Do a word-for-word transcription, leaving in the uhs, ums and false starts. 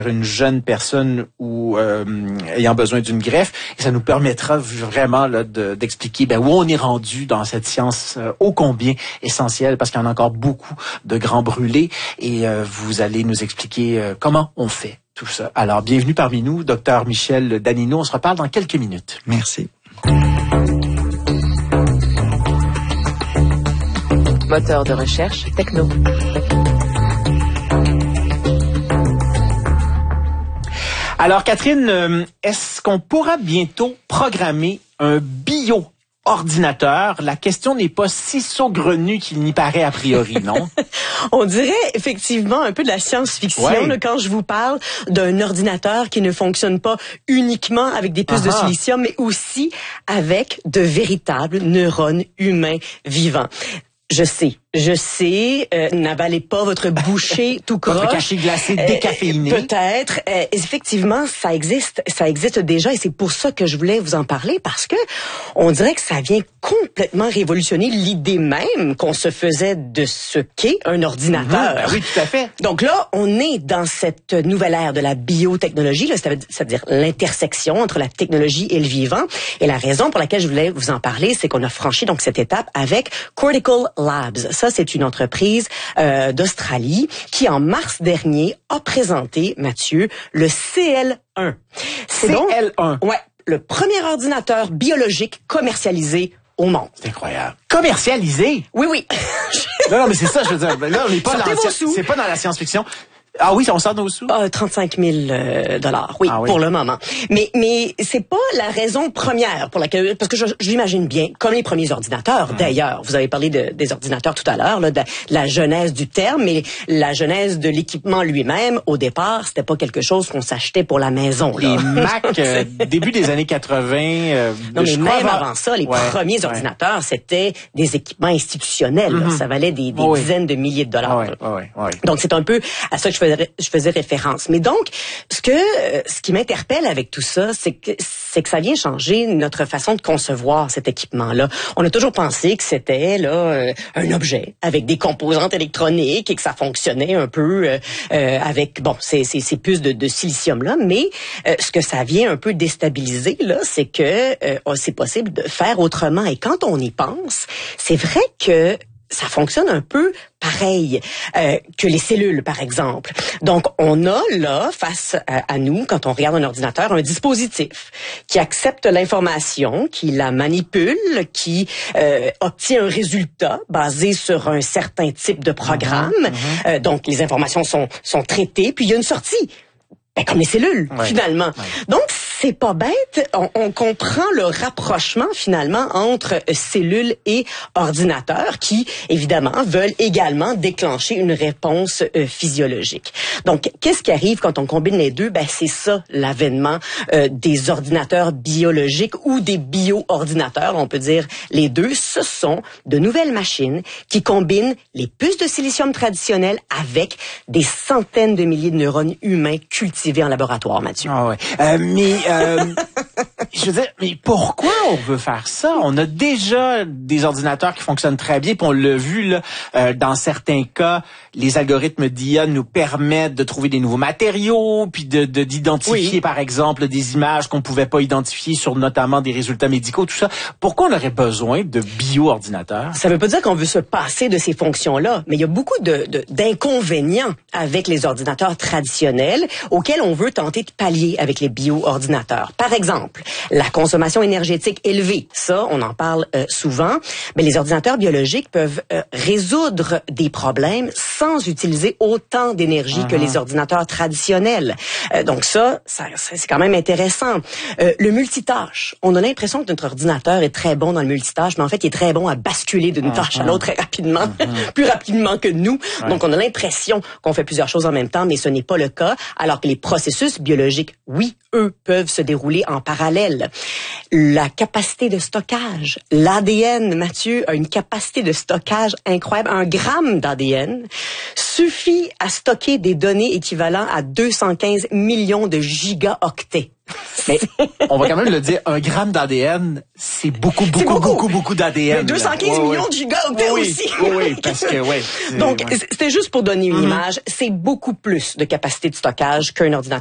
une jeune personne ou euh, ayant besoin d'une greffe, et ça nous permettra vraiment là, de, d'expliquer ben, où on est rendu dans cette science euh, ô combien essentielle, parce qu'il y en a encore beaucoup de grands brûlés, et euh, vous allez nous expliquer euh, comment on fait tout ça. Alors, bienvenue parmi nous, docteur Michel Danino. On se reparle dans quelques minutes. Merci. Moteur de recherche techno. Alors, Catherine, est-ce qu'on pourra bientôt programmer un bio-ordinateur? La question n'est pas si saugrenue qu'il n'y paraît a priori, non? On dirait effectivement un peu de la science-fiction ouais. là, quand je vous parle d'un ordinateur qui ne fonctionne pas uniquement avec des puces uh-huh. de silicium, mais aussi avec de véritables neurones humains vivants. Je sais, je sais, euh, n'avalez pas votre bouchée tout croche. Votre cachet glacé décaféiné. Euh, peut-être. Euh, effectivement, ça existe, ça existe déjà, et c'est pour ça que je voulais vous en parler, parce que on dirait que ça vient complètement révolutionner l'idée même qu'on se faisait de ce qu'est un ordinateur. Mmh, ben oui, tout à fait. Donc là, on est dans cette nouvelle ère de la biotechnologie, là, c'est-à-dire l'intersection entre la technologie et le vivant. Et la raison pour laquelle je voulais vous en parler, c'est qu'on a franchi donc cette étape avec Cortical Labs. Ça, c'est une entreprise euh, d'Australie qui, en mars dernier, a présenté, Mathieu, le C L un. C'est C L un? Donc, ouais, le premier ordinateur biologique commercialisé au monde. C'est incroyable. Commercialisé? Oui, oui. non, non, mais c'est ça, je veux dire. Là, on n'est pas, dans, c'est pas dans la science-fiction. Ah oui, on sort nos sous? Ah, trente-cinq mille euh, dollars, oui, ah oui, pour le moment. Mais mais c'est pas la raison première pour laquelle, parce que je, je l'imagine bien, comme les premiers ordinateurs. Mmh. D'ailleurs, vous avez parlé de, des ordinateurs tout à l'heure, là, de, de la genèse du terme, mais la genèse de l'équipement lui-même. Au départ, c'était pas quelque chose qu'on s'achetait pour la maison. Là. Les Mac, euh, début des années quatre-vingts. Euh, non, mais même avant... avant ça, les ouais, premiers ouais. ordinateurs, c'était des équipements institutionnels. Mmh. Ça valait des, des oh, dizaines oui. de milliers de dollars. Oh, oui, oh, oui, oh, oui. Donc c'est un peu à ça que je faisais, je faisais référence. Mais donc, ce que, ce qui m'interpelle avec tout ça, c'est que, c'est que ça vient changer notre façon de concevoir cet équipement-là. On a toujours pensé que c'était là euh, un objet avec des composantes électroniques et que ça fonctionnait un peu euh, euh, avec bon ces, ces, ces puces de, de silicium-là. Mais euh, ce que ça vient un peu déstabiliser là, c'est que euh, c'est possible de faire autrement. Et quand on y pense, c'est vrai que ça fonctionne un peu pareil euh, que les cellules, par exemple. Donc, on a là, face à, à nous, quand on regarde un ordinateur, un dispositif qui accepte l'information, qui la manipule, qui euh, obtient un résultat basé sur un certain type de programme. Mm-hmm. Euh, donc, les informations sont, sont traitées, puis il y a une sortie. Ben, comme les cellules, ouais. finalement. Ouais. Donc, c'est pas bête. On, on comprend le rapprochement, finalement, entre euh, cellules et ordinateurs qui, évidemment, veulent également déclencher une réponse euh, physiologique. Donc, qu'est-ce qui arrive quand on combine les deux? Ben, c'est ça, l'avènement euh, des ordinateurs biologiques ou des bio-ordinateurs. On peut dire les deux. Ce sont de nouvelles machines qui combinent les puces de silicium traditionnelles avec des centaines de milliers de neurones humains cultivés en laboratoire, Mathieu. Ah ouais. Euh, mais euh, je veux dire, mais pourquoi on veut faire ça? On a déjà des ordinateurs qui fonctionnent très bien, puis on l'a vu là, euh, dans certains cas, les algorithmes d'I A nous permettent de trouver des nouveaux matériaux, puis de, de d'identifier, oui. par exemple, des images qu'on pouvait pas identifier sur notamment des résultats médicaux, tout ça. Pourquoi on aurait besoin de bio-ordinateurs? Ça veut pas dire qu'on veut se passer de ces fonctions-là, mais il y a beaucoup de, de d'inconvénients avec les ordinateurs traditionnels auxquels on veut tenter de pallier avec les bio-ordinateurs. Par exemple, la consommation énergétique élevée. Ça, on en parle euh, souvent. Mais les ordinateurs biologiques peuvent euh, résoudre des problèmes sans utiliser autant d'énergie uh-huh. que les ordinateurs traditionnels. Euh, donc ça, ça, ça, c'est quand même intéressant. Euh, le multitâche. On a l'impression que notre ordinateur est très bon dans le multitâche, mais en fait, il est très bon à basculer d'une uh-huh. tâche à l'autre très rapidement, uh-huh. plus rapidement que nous. Ouais. Donc, on a l'impression qu'on fait plusieurs choses en même temps, mais ce n'est pas le cas. Alors que les processus biologiques, oui, eux, peuvent se dérouler en parallèle. La capacité de stockage. L'A D N, Mathieu, a une capacité de stockage incroyable. Un gramme d'A D N suffit à stocker des données équivalentes à deux cent quinze millions de gigaoctets. Mais on va quand même le dire, un gramme d'A D N, c'est beaucoup, beaucoup, beaucoup, beaucoup, beaucoup d'A D N. Mais deux cent quinze ouais, millions ouais. de gigaoctets oui, aussi. Oui, oui, parce que, ouais. Donc, ouais. c'était juste pour donner une Mm-hmm. image. C'est beaucoup plus de capacité de stockage qu'un ordinateur